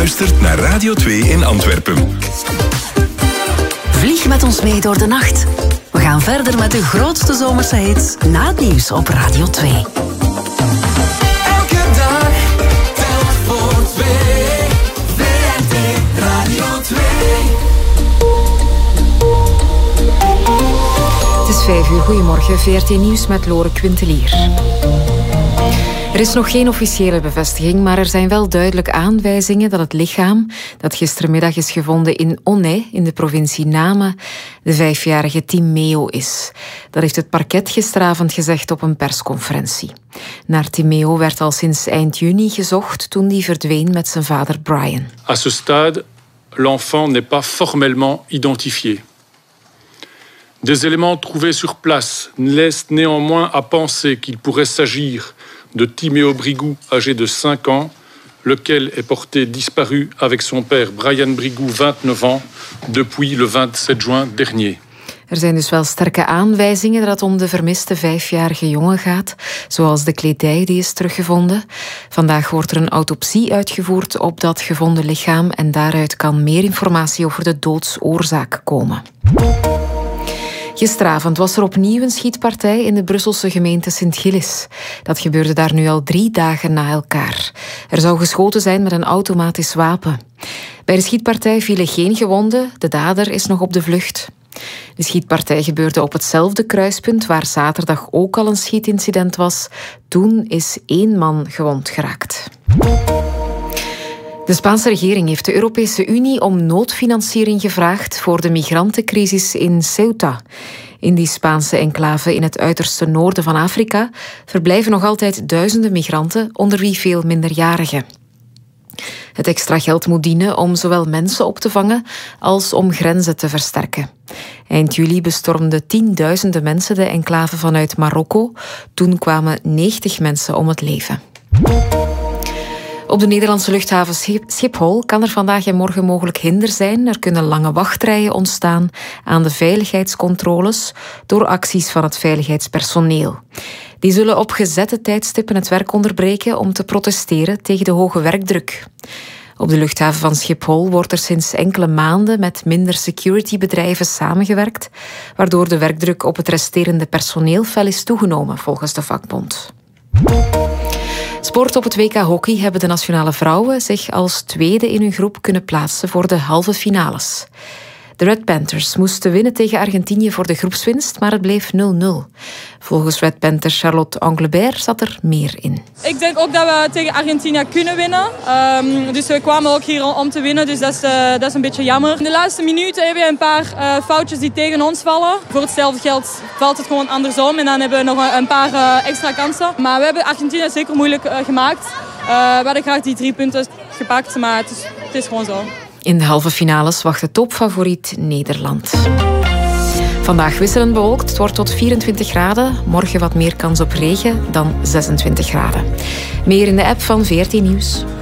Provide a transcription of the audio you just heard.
luistert naar Radio 2 in Antwerpen. Vlieg met ons mee door de nacht. We gaan verder met de grootste zomerse hits na het nieuws op Radio 2. Elke dag telt voor 2. VRT Radio 2. Het is 5 uur. Goedemorgen. VRT Nieuws met Lore Quintelier. Er is nog geen officiële bevestiging, maar er zijn wel duidelijk aanwijzingen dat het lichaam dat gistermiddag is gevonden in Onnay, in de provincie Namen, de 5-jarige Timeo is. Dat heeft het parket gisteravond gezegd op een persconferentie. Naar Timeo werd al sinds eind juni gezocht toen hij verdween met zijn vader Brian. À ce stade, l'enfant n'est pas formellement identifié. Des éléments trouvés sur place laissent néanmoins à penser qu'il pourrait s'agir de Timeo Brigou, âgé de 5 ans, lequel est porté disparu avec son père Brian Brigou, 29 ans, depuis le 27 juin dernier. Er zijn dus wel sterke aanwijzingen dat het om de vermiste 5-jarige jongen gaat, zoals de kledij die is teruggevonden. Vandaag wordt er een autopsie uitgevoerd op dat gevonden lichaam en daaruit kan meer informatie over de doodsoorzaak komen. Gisteravond was er opnieuw een schietpartij in de Brusselse gemeente Sint-Gilles. Dat gebeurde daar nu al 3 dagen na elkaar. Er zou geschoten zijn met een automatisch wapen. Bij de schietpartij vielen geen gewonden, de dader is nog op de vlucht. De schietpartij gebeurde op hetzelfde kruispunt waar zaterdag ook al een schietincident was. Toen is 1 man gewond geraakt. De Spaanse regering heeft de Europese Unie om noodfinanciering gevraagd voor de migrantencrisis in Ceuta. In die Spaanse enclave in het uiterste noorden van Afrika verblijven nog altijd duizenden migranten, onder wie veel minderjarigen. Het extra geld moet dienen om zowel mensen op te vangen als om grenzen te versterken. Eind juli bestormden tienduizenden mensen de enclave vanuit Marokko. Toen kwamen 90 mensen om het leven. Op de Nederlandse luchthaven Schiphol kan er vandaag en morgen mogelijk hinder zijn. Er kunnen lange wachtrijen ontstaan aan de veiligheidscontroles door acties van het veiligheidspersoneel. Die zullen op gezette tijdstippen het werk onderbreken om te protesteren tegen de hoge werkdruk. Op de luchthaven van Schiphol wordt er sinds enkele maanden met minder securitybedrijven samengewerkt, waardoor de werkdruk op het resterende personeel fel is toegenomen, volgens de vakbond. Sport op het WK Hockey hebben de nationale vrouwen zich als tweede in hun groep kunnen plaatsen voor de halve finales. De Red Panthers moesten winnen tegen Argentinië voor de groepswinst, maar het bleef 0-0. Volgens Red Panthers Charlotte Anglebert zat er meer in. Ik denk ook dat we tegen Argentinië kunnen winnen. Dus we kwamen ook hier om te winnen, dus dat is een beetje jammer. In de laatste minuten hebben we een paar foutjes die tegen ons vallen. Voor hetzelfde geld valt het gewoon andersom en dan hebben we nog een paar extra kansen. Maar we hebben Argentinië zeker moeilijk gemaakt. We hadden graag die 3 punten gepakt, maar het is gewoon zo. In de halve finales wacht de topfavoriet Nederland. Vandaag wisselend bewolkt, het wordt tot 24 graden. Morgen wat meer kans op regen dan 26 graden. Meer in de app van VRT Nieuws.